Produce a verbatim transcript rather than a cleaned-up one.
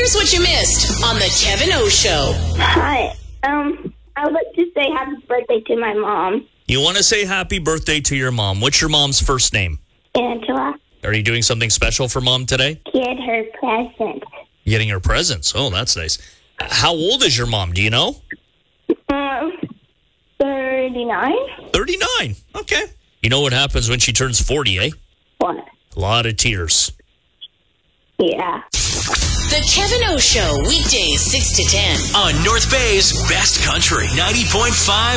Here's what you missed on the Kevin O Show. Hi. Um, I would like to say happy birthday to my mom, You want to say happy birthday to your mom. What's your mom's first name? Angela. Are you doing something special for mom today? Get her present. Getting her presents. Oh, that's nice. How old is your mom? Do you know? Um, thirty-nine. thirty-nine. Okay. You know what happens when she turns forty, eh? What? A lot of tears. Yeah. The Kevin O Show, weekdays six to ten. On North Bay's Best Country, ninety point five